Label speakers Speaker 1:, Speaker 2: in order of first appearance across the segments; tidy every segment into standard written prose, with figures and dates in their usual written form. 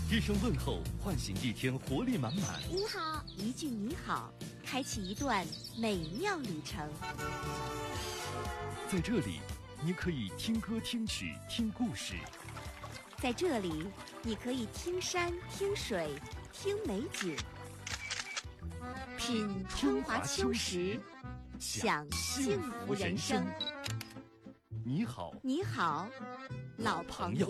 Speaker 1: 一声问候，唤醒一天活力满满。
Speaker 2: 你好，一句你好，开启一段美妙旅程。
Speaker 1: 在这里，你可以听歌、听曲、听故事；
Speaker 2: 在这里，你可以听山、听水、听美景，品春华秋实，享幸福人生。
Speaker 1: 你好，
Speaker 2: 你好，老朋友。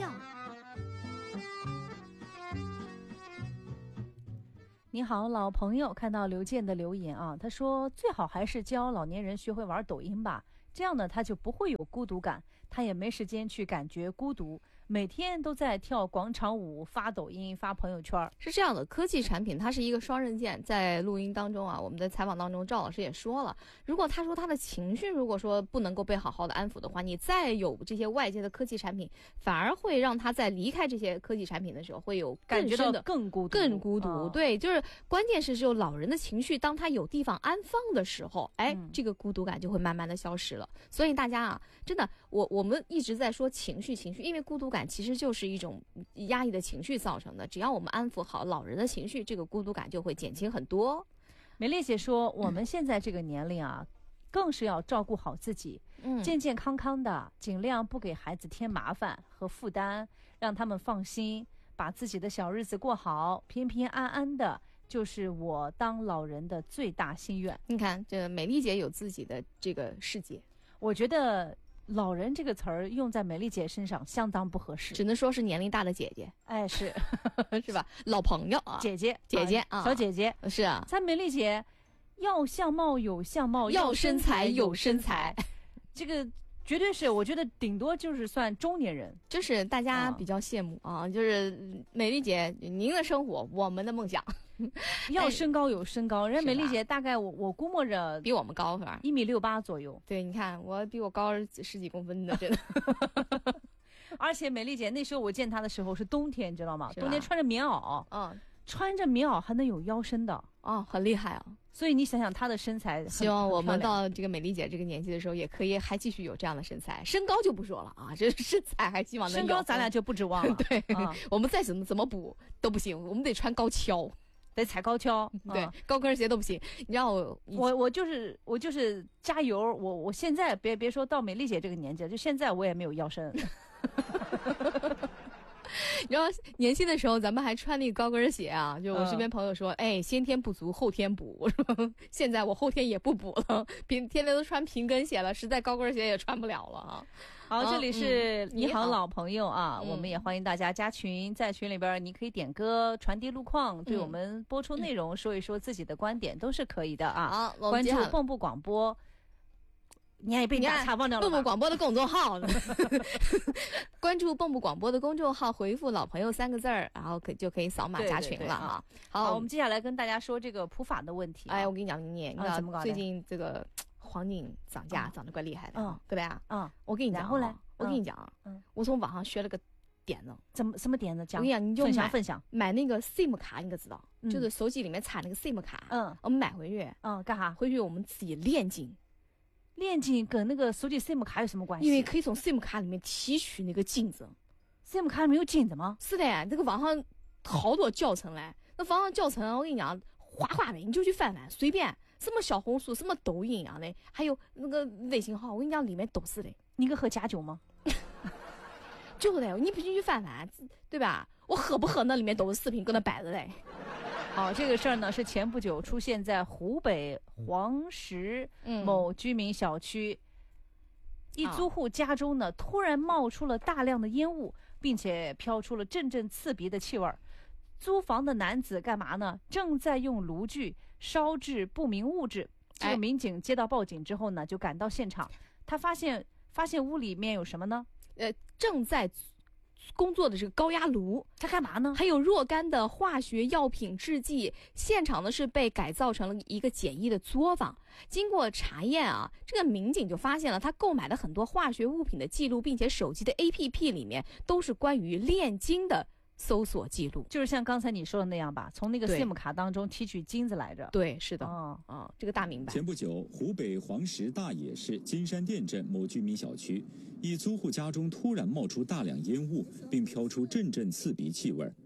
Speaker 3: 你好，老朋友，看到刘健的留言啊，他说最好还是教老年人学会玩抖音吧，这样呢他就不会有孤独感，他也没时间去感觉孤独，每天都在跳广场舞、发抖音、发朋友圈。
Speaker 4: 是这样的，科技产品它是一个双刃剑。在录音当中啊，我们的采访当中，赵老师也说了，如果他说他的情绪如果说不能够被好好的安抚的话，你再有这些外界的科技产品，反而会让他在离开这些科技产品的时候会有
Speaker 3: 感觉到更孤独。
Speaker 4: 对，就是关键是只有老人的情绪，当他有地方安放的时候，这个孤独感就会慢慢的消失了。所以大家啊，真的，我们一直在说情绪，因为孤独感其实就是一种压抑的情绪造成的。只要我们安抚好老人的情绪，这个孤独感就会减轻很多。
Speaker 3: 美丽姐说，我们现在这个年龄啊，更是要照顾好自己，健健康康的，尽量不给孩子添麻烦和负担，让他们放心，把自己的小日子过好，平平安安的。就是我当老人的最大心愿。
Speaker 4: 你看，这美丽姐有自己的这个世界。
Speaker 3: 我觉得老人这个词儿用在美丽姐身上相当不合适，
Speaker 4: 只能说是年龄大的姐姐。
Speaker 3: 哎，是
Speaker 4: 是吧？老朋友啊，
Speaker 3: 姐姐
Speaker 4: 啊，
Speaker 3: 小姐姐
Speaker 4: 是啊。
Speaker 3: 咱美丽姐要相貌有相貌，
Speaker 4: 要身材有身材，
Speaker 3: 这个绝对是，我觉得顶多就是算中年人，
Speaker 4: 就是大家比较羡慕啊，就是美丽姐您的生活，我们的梦想。
Speaker 3: 要身高有身高，人家美丽姐大概我估摸着
Speaker 4: 比我们高是吧
Speaker 3: ？1.68米左右。
Speaker 4: 对，你看我比我高十几公分的，真的。
Speaker 3: 而且美丽姐那时候我见她的时候是冬天，你知道吗？冬天穿着棉袄，穿着棉袄还能有腰身的，
Speaker 4: 很厉害啊！
Speaker 3: 所以你想想她的身材，
Speaker 4: 希望我们到这个美丽姐这个年纪的时候，也可以还继续有这样的身材。身高就不说了啊，这身材还希望能有。
Speaker 3: 身高咱俩就不指望了。
Speaker 4: 对，我们再怎么补都不行，我们得穿高跷。
Speaker 3: 得踩高跷，
Speaker 4: 对，高跟鞋都不行。你知道
Speaker 3: 我就是加油。我现在别说到美丽姐这个年纪，就现在我也没有腰身。
Speaker 4: 你知道年轻的时候咱们还穿那个高跟鞋啊，就我身边朋友说，先天不足后天补。我说现在我后天也不补了，天天都穿平跟鞋了，实在高跟鞋也穿不了了啊。
Speaker 3: 好，这里是你好老朋友啊，我们也欢迎大家加群，在群里边你可以点歌、传递路况，对我们播出内容说一说自己的观点都是可以的啊。关注蚌埠广播。你也被打岔忘掉了。
Speaker 4: 蚌埠广播的公众号，关注蚌埠广播的公众号，回复“老朋友”3个字儿，然后就可以扫码加群了哈。
Speaker 3: 好，我们接下来跟大家说这个普法的问题。
Speaker 4: 我跟你讲，你看最近这个黄金涨价涨得怪厉害的，对吧？我跟你讲，
Speaker 3: 然后呢，
Speaker 4: 我跟你讲，我从网上学了个点子。
Speaker 3: 什么点子？讲。
Speaker 4: 我跟你讲，你就
Speaker 3: 分享
Speaker 4: 买那个 SIM 卡，你可知道？就是手机里面插那个 SIM 卡。我们买回去，
Speaker 3: 干啥？
Speaker 4: 回去我们自己练金。
Speaker 3: 练金跟那个手机 SIM 卡有什么关系？
Speaker 4: 因为可以从 SIM 卡里面提取那个金子。
Speaker 3: SIM 卡里面有金子吗？
Speaker 4: 是的，这个网上好多教程嘞。那网上教程，我跟你讲，哗哗的，你就去翻翻，随便什么小红书、什么抖音啊的，还有那个微信号，我跟你讲，里面都是的。
Speaker 3: 你喝假酒吗？
Speaker 4: 就是的，你必须去翻翻，对吧？我喝不喝那里面都是视频，搁那摆着嘞。
Speaker 3: 好，这个事儿呢是前不久出现在湖北黄石某居民小区，一租户家中呢突然冒出了大量的烟雾，并且飘出了阵阵刺鼻的气味。租房的男子干嘛呢？正在用炉具烧制不明物质。这个民警接到报警之后呢，就赶到现场，他发现屋里面有什么呢？
Speaker 4: 正在工作的这个高压炉，
Speaker 3: 它干嘛呢？
Speaker 4: 还有若干的化学药品制剂，现场呢是被改造成了一个简易的作坊。经过查验啊，这个民警就发现了他购买的很多化学物品的记录，并且手机的 APP 里面都是关于炼金的搜索记录，
Speaker 3: 就是像刚才你说的那样吧，从那个 SIM 卡当中提取金子来着。
Speaker 4: 对，是的。这个大明白。
Speaker 5: 前不久，湖北黄石大冶市金山店镇某居民小区，一租户家中突然冒出大量烟雾，并飘出阵阵刺鼻气味。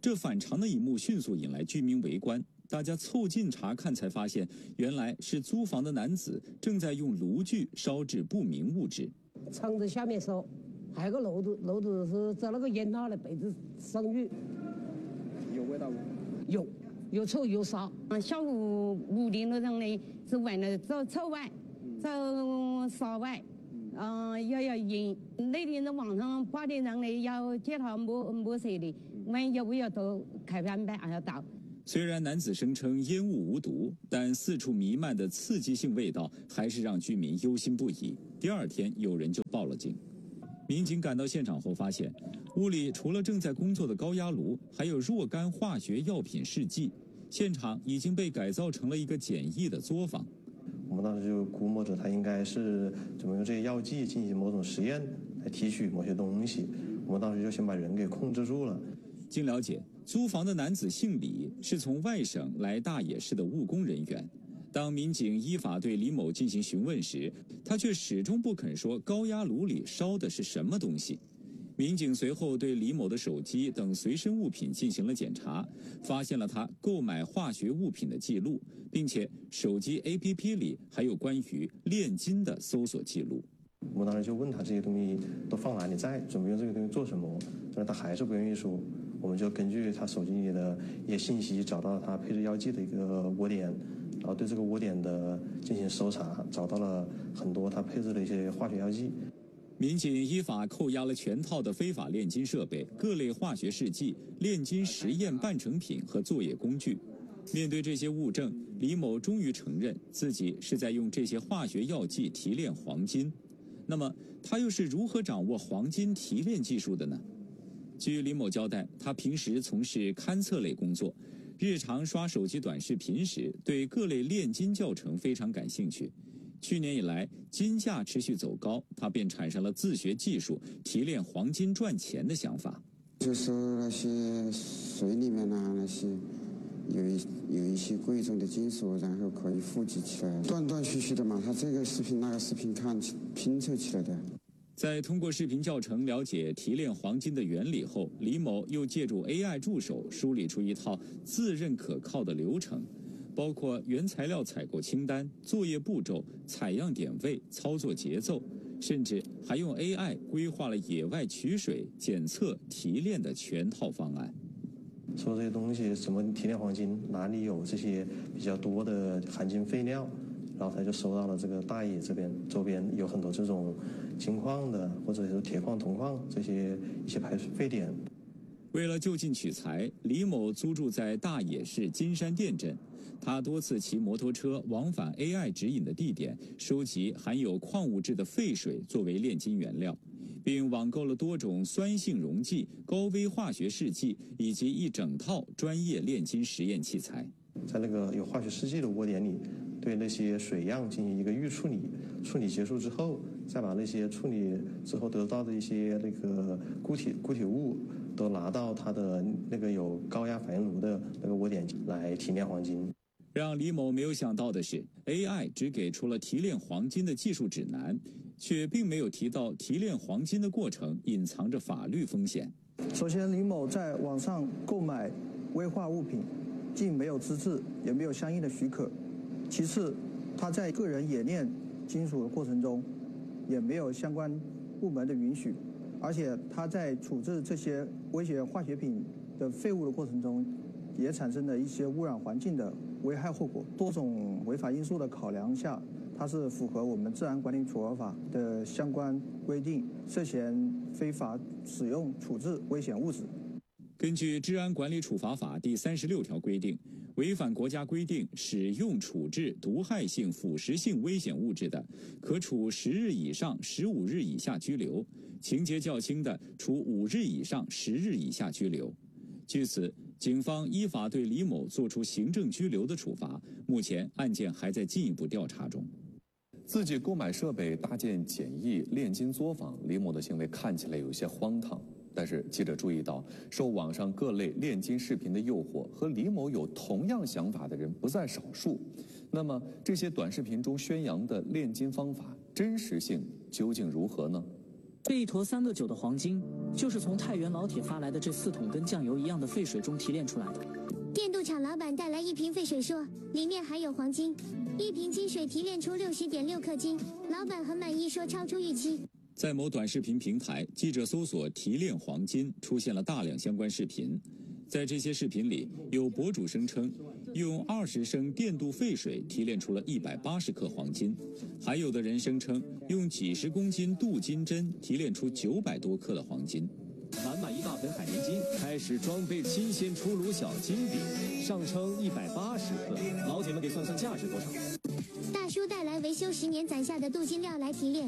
Speaker 5: 这反常的一幕迅速引来居民围观，大家凑近查看，才发现原来是租房的男子正在用炉具烧制不明物质。
Speaker 6: 窗子下面烧，还有个炉子是在那个烟套的被子生育。
Speaker 7: 有味道吗？
Speaker 6: 有臭有烧。
Speaker 8: 下午5点多钟呢，是闻了走臭味，走烧味，要烟。那天的晚上8点钟呢，要接他没水的，问要不要到开饭班要到。
Speaker 5: 虽然男子声称烟雾无毒，但四处弥漫的刺激性味道还是让居民忧心不已。第二天，有人就报了警。民警赶到现场后发现，屋里除了正在工作的高压炉，还有若干化学药品试剂。现场已经被改造成了一个简易的作坊。
Speaker 9: 我们当时就估摸着他应该是怎么用这些药剂进行某种实验来提取某些东西。我们当时就先把人给控制住了。
Speaker 5: 经了解，租房的男子姓李，是从外省来大冶市的务工人员。当民警依法对李某进行询问时，他却始终不肯说高压炉里烧的是什么东西。民警随后对李某的手机等随身物品进行了检查，发现了他购买化学物品的记录，并且手机 APP 里还有关于炼金的搜索记录。
Speaker 9: 我们当时就问他这些东西都放哪里在，准备用这个东西做什么，但是他还是不愿意说。我们就根据他手机里的一些信息，找到了他配置药剂的一个窝点，然后对这个窝点的进行搜查，找到了很多他配置的一些化学药剂。
Speaker 5: 民警依法扣押了全套的非法炼金设备、各类化学试剂、炼金实验半成品和作业工具。面对这些物证，李某终于承认自己是在用这些化学药剂提炼黄金。那么，他又是如何掌握黄金提炼技术的呢？据李某交代，他平时从事勘测类工作，日常刷手机短视频时，对各类炼金教程非常感兴趣。去年以来，金价持续走高，他便产生了自学技术、提炼黄金赚钱的想法。
Speaker 10: 就是那些水里面啊，那些有一些贵重的金属，然后可以富集起来，断断续续的嘛，他这个视频那个视频看拼凑起来的。
Speaker 5: 在通过视频教程了解提炼黄金的原理后，李某又借助 AI 助手梳理出一套自认可靠的流程，包括原材料采购清单、作业步骤、采样点位、操作节奏，甚至还用 AI 规划了野外取水、检测、提炼的全套方案。
Speaker 9: 说这些东西怎么提炼黄金，哪里有这些比较多的含金废料，然后他就收到了这个大冶这边周边有很多这种金矿的，或者是铁矿、铜矿这些一些排水废点。
Speaker 5: 为了就近取材，李某租住在大冶市金山店镇。他多次骑摩托车往返 AI 指引的地点，收集含有矿物质的废水作为炼金原料，并网购了多种酸性溶剂、高微化学试剂以及一整套专业炼金实验器材。
Speaker 9: 在那个有化学试剂的窝点里，对那些水样进行一个预处理，处理结束之后，再把那些处理之后得到的一些那个固体物都拿到它的那个有高压反应炉的那个窝点来提炼黄金。
Speaker 5: 让李某没有想到的是 ，AI 只给出了提炼黄金的技术指南，却并没有提到提炼黄金的过程隐藏着法律风险。
Speaker 11: 首先，李某在网上购买危化物品，既没有资质，也没有相应的许可。其次，他在个人冶炼金属的过程中，也没有相关部门的允许，而且他在处置这些危险化学品的废物的过程中，也产生了一些污染环境的危害后果。多种违法因素的考量下，它是符合我们治安管理处罚法的相关规定，涉嫌非法使用处置危险物质。
Speaker 5: 根据治安管理处罚法第36条规定，违反国家规定使用、处置毒害性、腐蚀性危险物质的，可处10日以上15日以下拘留；情节较轻的，处5日以上10日以下拘留。据此，警方依法对李某作出行政拘留的处罚，目前案件还在进一步调查中。
Speaker 12: 自己购买设备搭建简易炼金作坊，李某的行为看起来有些荒唐。但是记者注意到，受网上各类炼金视频的诱惑，和李某有同样想法的人不在少数。那么，这些短视频中宣扬的炼金方法真实性究竟如何呢？
Speaker 13: 这一坨3个9的黄金，就是从太原老铁发来的这4桶跟酱油一样的废水中提炼出来的。
Speaker 14: 电镀厂老板带来1瓶废水说，里面还有黄金，1瓶金水提炼出60.6克金，老板很满意，说超出预期。
Speaker 5: 在某短视频平台，记者搜索提炼黄金，出现了大量相关视频。在这些视频里，有博主声称用20升电镀废水提炼出了180克黄金，还有的人声称用几十公斤镀金针提炼出900多克的黄金。
Speaker 15: 满满一大盆海绵金，开始装备新鲜出炉小金饼，上称180克，老铁们给算算价值多少？
Speaker 14: 大叔带来维修10年攒下的镀金料来提炼，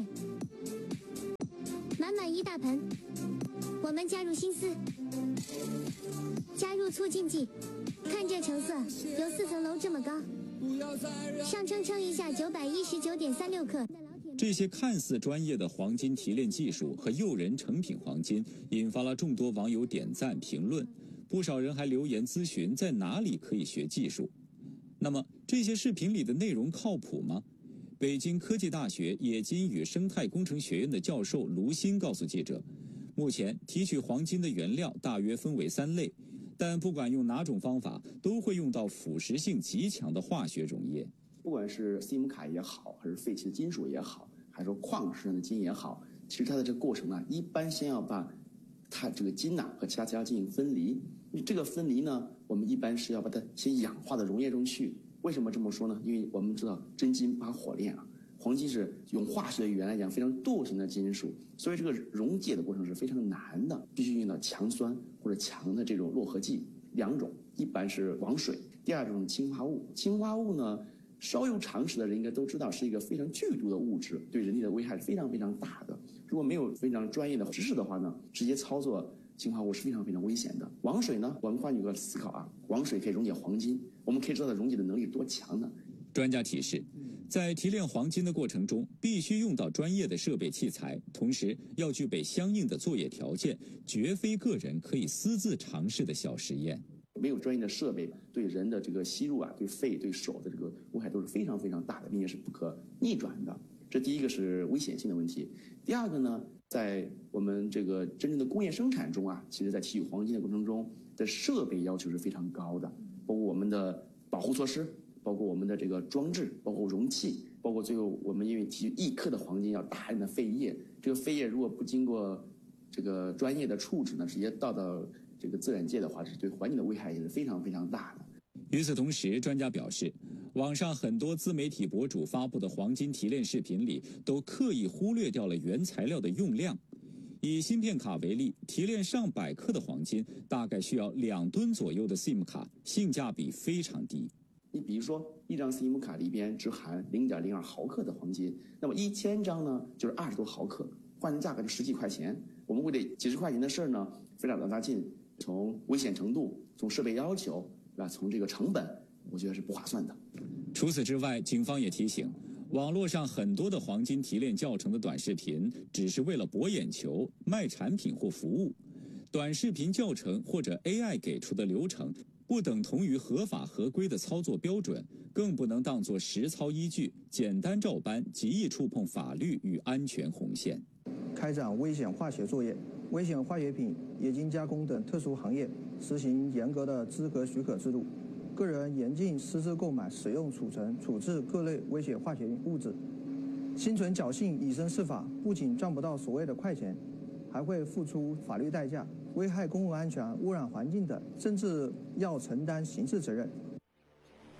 Speaker 14: 满满一大盆。我们加入心思，加入促进剂，看这成色，有4层楼这么高。上称一下919.36克。
Speaker 5: 这些看似专业的黄金提炼技术和诱人成品黄金，引发了众多网友点赞评论，不少人还留言咨询在哪里可以学技术。那么这些视频里的内容靠谱吗？北京科技大学冶金与生态工程学院的教授卢鑫告诉记者，目前提取黄金的原料大约分为3类，但不管用哪种方法，都会用到腐蚀性极强的化学溶液。
Speaker 16: 不管是 SIM 卡也好，还是废弃的金属也好，还是说矿石上的金也好，其实它的这个过程呢，一般先要把它这个金呐和其他材料进行分离。这个分离呢，我们一般是要把它先氧化到溶液中去。为什么这么说呢？因为我们知道真金怕火炼啊，黄金是用化学的语言来讲非常惰性的金属，所以这个溶解的过程是非常难的，必须用到强酸或者强的这种络合剂2种，一般是王水，第2种氰化物。氰化物呢，稍有常识的人应该都知道是一个非常剧毒的物质，对人体的危害是非常非常大的。如果没有非常专业的知识的话呢，直接操作氰化物是非常非常危险的。王水呢，我们换一个思考啊，王水可以溶解黄金，我们可以知道它溶解的能力多强呢？
Speaker 5: 专家提示，在提炼黄金的过程中，必须用到专业的设备器材，同时要具备相应的作业条件，绝非个人可以私自尝试的小实验。
Speaker 16: 没有专业的设备，对人的这个吸入啊，对肺、对手的这个危害都是非常非常大的，并且是不可逆转的。这第一个是危险性的问题。第2个呢，在我们这个真正的工业生产中啊，其实在提取黄金的过程中的设备要求是非常高的，包括我们的保护措施，包括我们的这个装置，包括容器，包括最后我们因为提取1克的黄金要大量的废液，这个废液如果不经过这个专业的处置呢，直接倒到这个自然界的话，是对环境的危害也是非常非常大的。
Speaker 5: 与此同时，专家表示，网上很多自媒体博主发布的黄金提炼视频里，都刻意忽略掉了原材料的用量。以芯片卡为例，提炼上百克的黄金，大概需要2吨左右的 SIM 卡，性价比非常低。
Speaker 16: 你比如说，一张 SIM 卡里边只含0.02毫克的黄金，那么1000张呢，就是20多毫克，换成价格就10几块钱。我们为了几十块钱的事儿呢，费了老大劲，从危险程度，从设备要求，对吧？从这个成本，我觉得是不划算的。
Speaker 5: 除此之外，警方也提醒，网络上很多的黄金提炼教程的短视频，只是为了博眼球、卖产品或服务。短视频教程或者 AI 给出的流程，不等同于合法合规的操作标准，更不能当作实操依据，简单照搬极易触碰法律与安全红线。
Speaker 11: 开展危险化学作业、危险化学品、冶金加工等特殊行业实行严格的资格许可制度，个人严禁私自购买、使用、储存、处置各类危险化学物质。心存侥幸以身试法，不仅赚不到所谓的快钱，还会付出法律代价，危害公共安全、污染环境等，甚至要承担刑事责任。